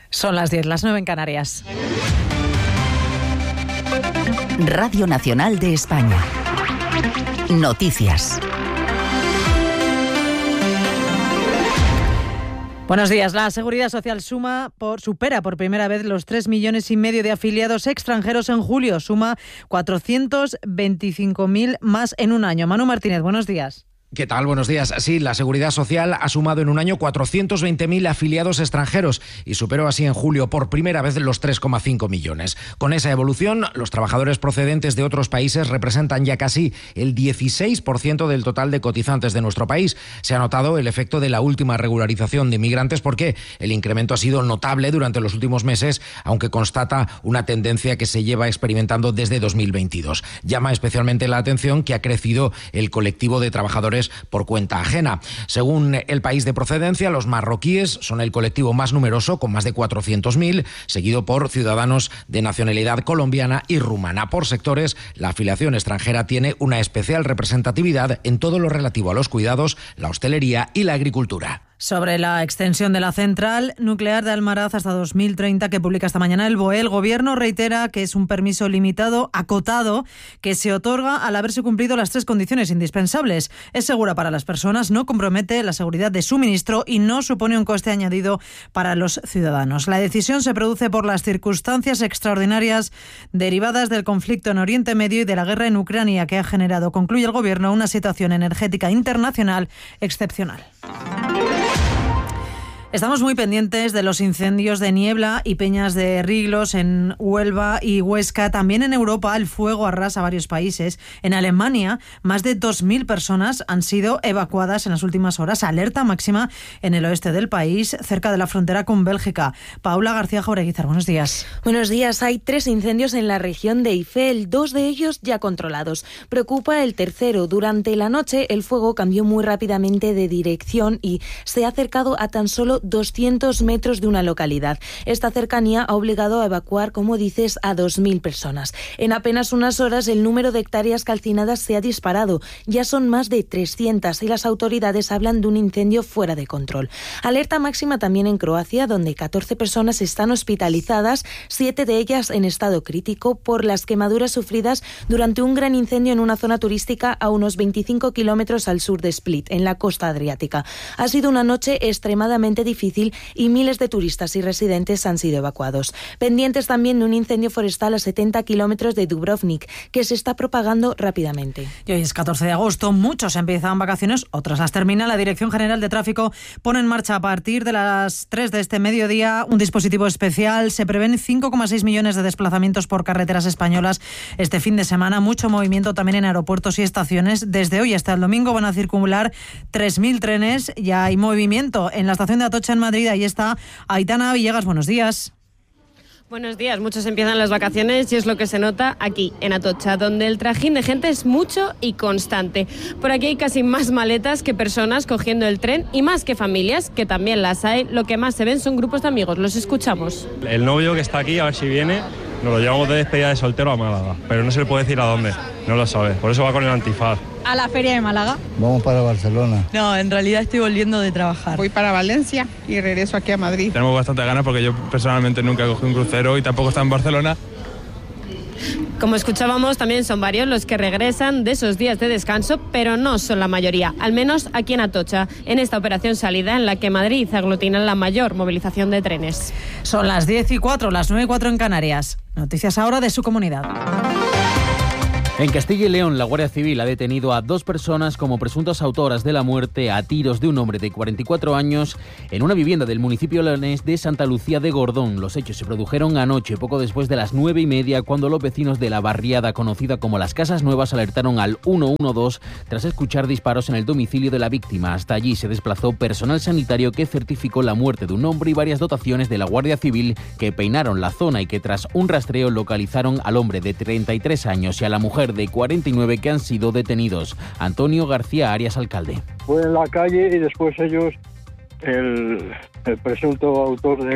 Son las 10, las 9 en Canarias. Radio Nacional de España. Noticias. Buenos días. La Seguridad Social supera por primera vez los 3,5 millones de afiliados extranjeros en julio. Suma 425.000 más en un año. Manu Martínez, buenos días. ¿Qué tal? Buenos días. Sí, la Seguridad Social ha sumado en un año 420.000 afiliados extranjeros y superó así en julio por primera vez los 3,5 millones. Con esa evolución, los trabajadores procedentes de otros países representan ya casi el 16% del total de cotizantes de nuestro país. Se ha notado el efecto de la última regularización de inmigrantes porque el incremento ha sido notable durante los últimos meses, aunque constata una tendencia que se lleva experimentando desde 2022. Llama especialmente la atención que ha crecido el colectivo de trabajadores por cuenta ajena. Según el país de procedencia, los marroquíes son el colectivo más numeroso, con más de 400.000, seguido por ciudadanos de nacionalidad colombiana y rumana. Por sectores, la afiliación extranjera tiene una especial representatividad en todo lo relativo a los cuidados, la hostelería y la agricultura. Sobre la extensión de la central nuclear de Almaraz hasta 2030 que publica esta mañana el BOE, el Gobierno reitera que es un permiso limitado, acotado, que se otorga al haberse cumplido las 3 condiciones indispensables. Es segura para las personas, no compromete la seguridad de suministro y no supone un coste añadido para los ciudadanos. La decisión se produce por las circunstancias extraordinarias derivadas del conflicto en Oriente Medio y de la guerra en Ucrania que ha generado, concluye el Gobierno, una situación energética internacional excepcional. Estamos muy pendientes de los incendios de Niebla y Peñas de Riglos en Huelva y Huesca. También en Europa el fuego arrasa varios países. En Alemania, más de 2.000 personas han sido evacuadas en las últimas horas. Alerta máxima en el oeste del país, cerca de la frontera con Bélgica. Paula García Jaureguizar, buenos días. Buenos días. Hay 3 incendios en la región de Eifel, 2 de ellos ya controlados. Preocupa el tercero. Durante la noche el fuego cambió muy rápidamente de dirección y se ha acercado a tan solo 200 metros de una localidad. Esta cercanía ha obligado a evacuar, como dices, a 2.000 personas. En apenas unas horas el número de hectáreas calcinadas se ha disparado. Ya son más de 300 y las autoridades hablan de un incendio fuera de control. Alerta máxima también en Croacia, donde 14 personas están hospitalizadas, 7 de ellas en estado crítico por las quemaduras sufridas durante un gran incendio en una zona turística a unos 25 kilómetros al sur de Split, en la costa adriática. Ha sido una noche extremadamente difícil y miles de turistas y residentes han sido evacuados. Pendientes también de un incendio forestal a 70 kilómetros de Dubrovnik, que se está propagando rápidamente. Y hoy es 14 de agosto, muchos empiezan vacaciones, otros las terminan. La Dirección General de Tráfico pone en marcha a partir de las 3 de este mediodía un dispositivo especial. Se prevén 5,6 millones de desplazamientos por carreteras españolas este fin de semana. Mucho movimiento también en aeropuertos y estaciones. Desde hoy hasta el domingo van a circular 3.000 trenes. Ya hay movimiento en la estación de Atocha en Madrid. Ahí está Aitana Villegas, buenos días. Buenos días, muchos empiezan las vacaciones y es lo que se nota aquí en Atocha, donde el trajín de gente es mucho y constante. Por aquí hay casi más maletas que personas cogiendo el tren y más que familias, que también las hay. Lo que más se ven son grupos de amigos, los escuchamos. El novio que está aquí, a ver si viene, nos lo llevamos de despedida de soltero a Málaga, pero no se le puede decir a dónde, no lo sabe, por eso va con el antifaz. ¿A la feria de Málaga? Vamos para Barcelona. No, en realidad estoy volviendo de trabajar. Voy para Valencia y regreso aquí a Madrid. Tenemos bastante ganas porque yo personalmente nunca cogí un crucero y tampoco está en Barcelona. Como escuchábamos, también son varios los que regresan de esos días de descanso, pero no son la mayoría, al menos aquí en Atocha, en esta operación salida en la que Madrid aglutina la mayor movilización de trenes. Son las 10:04, las 9:04 en Canarias. Noticias ahora de su comunidad. En Castilla y León, la Guardia Civil ha detenido a 2 personas como presuntas autoras de la muerte a tiros de un hombre de 44 años en una vivienda del municipio leonés de Santa Lucía de Gordón. Los hechos se produjeron anoche, poco después de las 9:30, cuando los vecinos de la barriada conocida como Las Casas Nuevas alertaron al 112 tras escuchar disparos en el domicilio de la víctima. Hasta allí se desplazó personal sanitario que certificó la muerte de un hombre y varias dotaciones de la Guardia Civil que peinaron la zona y que tras un rastreo localizaron al hombre de 33 años y a la mujer de 49 que han sido detenidos. Antonio García Arias, alcalde. Fue en la calle y después ellos, el presunto autor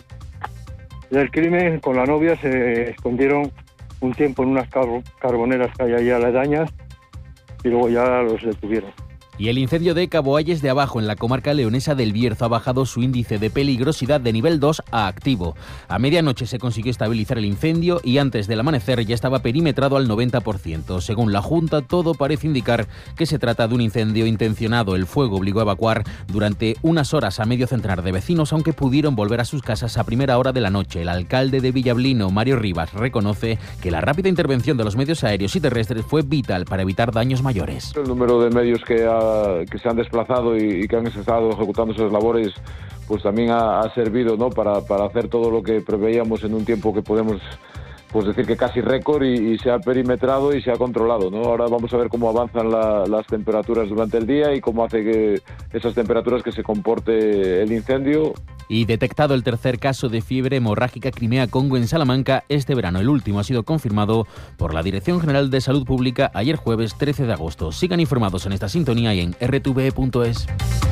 del crimen con la novia se escondieron un tiempo en unas carboneras que hay ahí aledañas y luego ya los detuvieron. Y el incendio de Caboalles de Abajo, en la comarca leonesa del Bierzo, ha bajado su índice de peligrosidad de nivel 2 a activo. A medianoche se consiguió estabilizar el incendio y antes del amanecer ya estaba perimetrado al 90%. Según la Junta, todo parece indicar que se trata de un incendio intencionado. El fuego obligó a evacuar durante unas horas a medio centenar de vecinos, aunque pudieron volver a sus casas a primera hora de la noche. El alcalde de Villablino, Mario Rivas, reconoce que la rápida intervención de los medios aéreos y terrestres fue vital para evitar daños mayores. El número de medios que se han desplazado y que han estado ejecutando esas labores, pues también ha servido, ¿no?, para hacer todo lo que preveíamos en un tiempo que podemos decir que casi récord, y se ha perimetrado y se ha controlado, ¿no? Ahora vamos a ver cómo avanzan las temperaturas durante el día y cómo hace que esas temperaturas que se comporte el incendio. Y detectado el tercer caso de fiebre hemorrágica Crimea-Congo en Salamanca este verano. El último ha sido confirmado por la Dirección General de Salud Pública ayer jueves 13 de agosto. Sigan informados en esta sintonía y en rtve.es.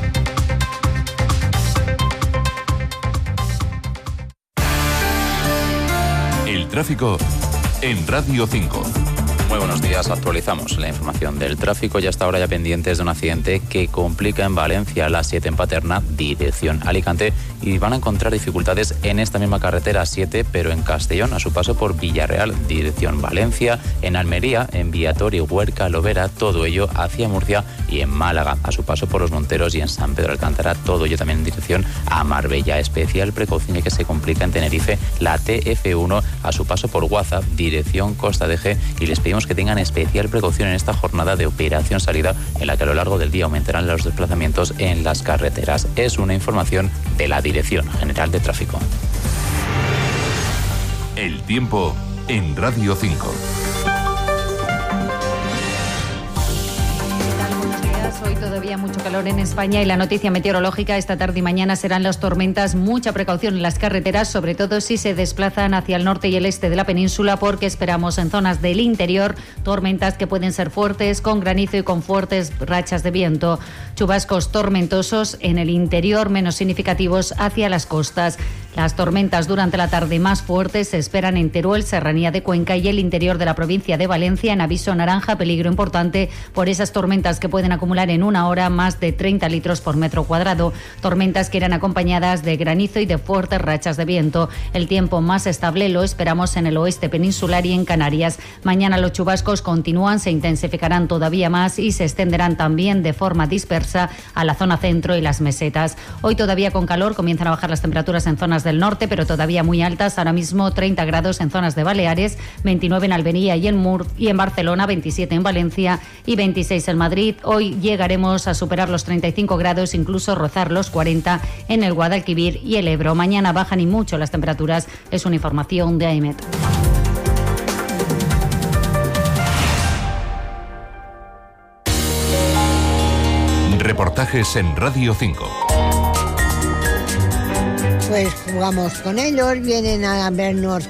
El tráfico en Radio 5. Muy buenos días, actualizamos la información del tráfico y hasta ahora ya pendientes de un accidente que complica en Valencia, la 7 en Paterna, dirección Alicante, y van a encontrar dificultades en esta misma carretera 7, pero en Castellón, a su paso por Villarreal, dirección Valencia, en Almería, en Viator y Huerca, Lovera, todo ello hacia Murcia, y en Málaga, a su paso por Los Monteros y en San Pedro Alcántara, todo ello también en dirección a Marbella. Especial precaución ya que se complica en Tenerife, la TF1, a su paso por Guaza, dirección Costa de G, y les pedimos que tengan especial precaución en esta jornada de operación salida, en la que a lo largo del día aumentarán los desplazamientos en las carreteras. Es una información de la Dirección General de Tráfico. El tiempo en Radio 5. Hoy todavía mucho calor en España y la noticia meteorológica esta tarde y mañana serán las tormentas. Mucha precaución en las carreteras, sobre todo si se desplazan hacia el norte y el este de la península, porque esperamos en zonas del interior tormentas que pueden ser fuertes, con granizo y con fuertes rachas de viento. Chubascos tormentosos en el interior, menos significativos hacia las costas. Las tormentas durante la tarde más fuertes se esperan en Teruel, Serranía de Cuenca y el interior de la provincia de Valencia, en aviso naranja, peligro importante por esas tormentas que pueden acumular en una hora más de 30 litros por metro cuadrado. Tormentas que irán acompañadas de granizo y de fuertes rachas de viento. El tiempo más estable lo esperamos en el oeste peninsular y en Canarias. Mañana los chubascos continúan, se intensificarán todavía más y se extenderán también de forma dispersa a la zona centro y las mesetas. Hoy todavía con calor, comienzan a bajar las temperaturas en zonas del norte, pero todavía muy altas. Ahora mismo 30 grados en zonas de Baleares, 29 en Almería y en Barcelona, 27 en Valencia y 26 en Madrid. Hoy llegaremos a superar los 35 grados, incluso rozar los 40 en el Guadalquivir y el Ebro. Mañana bajan y mucho las temperaturas. Es una información de AEMET. Reportajes en Radio 5. Pues jugamos con ellos, vienen a vernos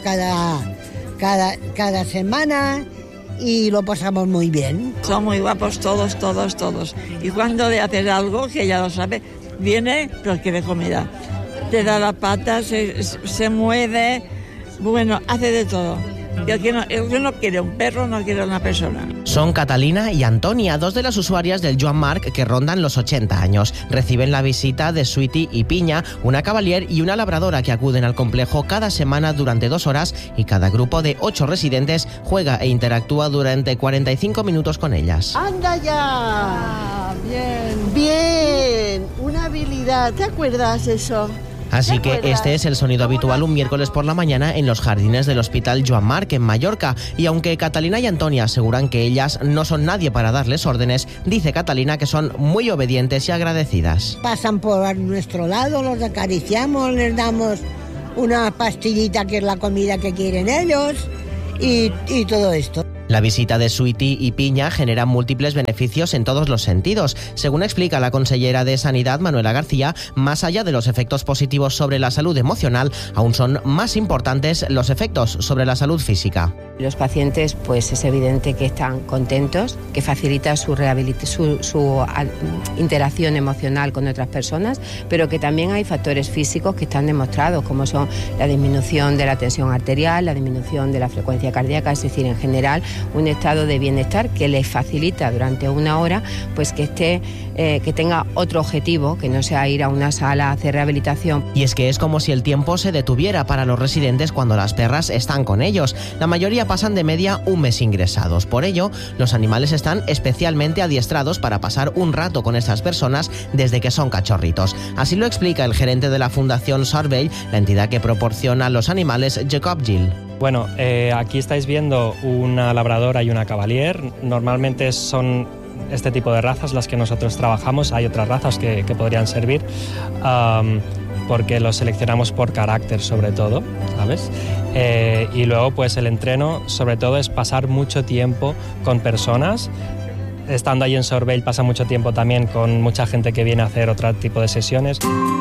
cada semana y lo pasamos muy bien. Son muy guapos todos. Y cuando de hacer algo, que ya lo sabe, viene pero quiere comida. Te da la pata, se mueve, bueno, hace de todo. El que no quiere un perro, no quiere una persona. Son Catalina y Antonia, dos de las usuarias del Joan Marc que rondan los 80 años. Reciben la visita de Sweetie y Piña, una cavalier y una labradora que acuden al complejo cada semana durante 2 horas y cada grupo de 8 residentes juega e interactúa durante 45 minutos con ellas. ¡Anda ya! Bien, una habilidad, ¿te acuerdas eso? Así que este es el sonido habitual un miércoles por la mañana en los jardines del Hospital Joan Marc en Mallorca. Y aunque Catalina y Antonia aseguran que ellas no son nadie para darles órdenes, dice Catalina que son muy obedientes y agradecidas. Pasan por nuestro lado, los acariciamos, les damos una pastillita que es la comida que quieren ellos y todo esto. La visita de Sweetie y Piña genera múltiples beneficios en todos los sentidos. Según explica la consellera de Sanidad, Manuela García, más allá de los efectos positivos sobre la salud emocional, aún son más importantes los efectos sobre la salud física. Los pacientes, pues es evidente que están contentos, que facilita su interacción emocional con otras personas, pero que también hay factores físicos que están demostrados, como son la disminución de la tensión arterial, la disminución de la frecuencia cardíaca, es decir, en general, un estado de bienestar que les facilita durante una hora pues que tenga otro objetivo, que no sea ir a una sala a hacer rehabilitación. Y es que es como si el tiempo se detuviera para los residentes cuando las perras están con ellos. La mayoría pasan de media un mes ingresados. Por ello, los animales están especialmente adiestrados para pasar un rato con estas personas desde que son cachorritos. Así lo explica el gerente de la Fundación Sorvell, la entidad que proporciona a los animales, Jacob Gill. Bueno, aquí estáis viendo una labradora y una cavalier. Normalmente son este tipo de razas las que nosotros trabajamos. Hay otras razas que podrían servir, porque los seleccionamos por carácter sobre todo, ¿sabes? Y luego pues el entreno sobre todo es pasar mucho tiempo con personas. Estando ahí en Sorvell pasa mucho tiempo también con mucha gente que viene a hacer otro tipo de sesiones.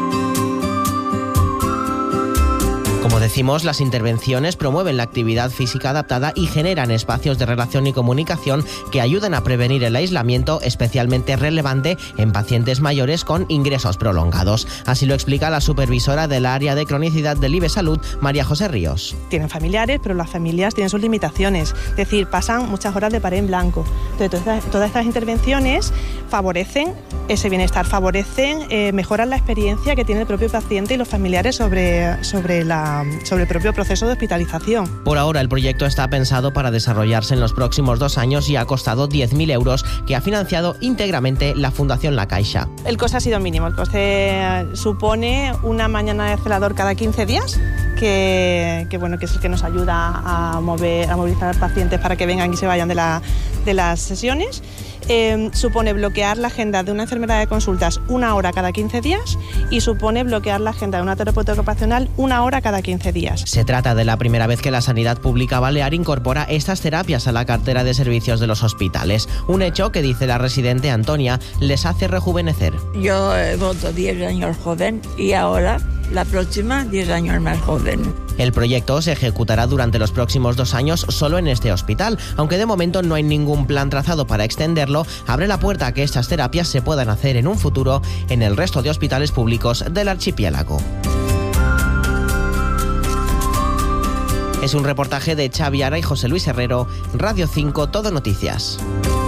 Como decimos, las intervenciones promueven la actividad física adaptada y generan espacios de relación y comunicación que ayudan a prevenir el aislamiento, especialmente relevante en pacientes mayores con ingresos prolongados. Así lo explica la supervisora del área de cronicidad del IBE Salud, María José Ríos. Tienen familiares, pero las familias tienen sus limitaciones, es decir, pasan muchas horas de pared en blanco. Entonces, todas estas intervenciones favorecen ese bienestar, mejoran la experiencia que tiene el propio paciente y los familiares sobre el propio proceso de hospitalización. Por ahora el proyecto está pensado para desarrollarse en los próximos 2 años y ha costado 10.000 euros que ha financiado íntegramente la Fundación La Caixa. El coste ha sido mínimo, el coste supone una mañana de celador cada 15 días, que es el que nos ayuda a movilizar a pacientes para que vengan y se vayan de las sesiones. Supone bloquear la agenda de una enfermera de consultas 1 hora cada 15 días y supone bloquear la agenda de una terapeuta ocupacional 1 hora cada 15 días. Se trata de la primera vez que la sanidad pública balear incorpora estas terapias a la cartera de servicios de los hospitales. Un hecho que, dice la residente Antonia, les hace rejuvenecer. Yo he vuelto 10 años joven y ahora la próxima 10 años más joven. El proyecto se ejecutará durante los próximos 2 años solo en este hospital. Aunque de momento no hay ningún plan trazado para extenderlo, abre la puerta a que estas terapias se puedan hacer en un futuro en el resto de hospitales públicos del archipiélago. Es un reportaje de Xavi Ara y José Luis Herrero, Radio 5 Todo Noticias.